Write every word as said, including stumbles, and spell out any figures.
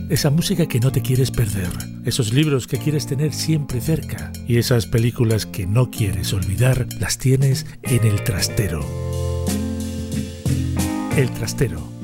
esa música que no te quieres perder, esos libros que quieres tener siempre cerca y esas películas que no quieres olvidar, las tienes en El Trastero. El Trastero.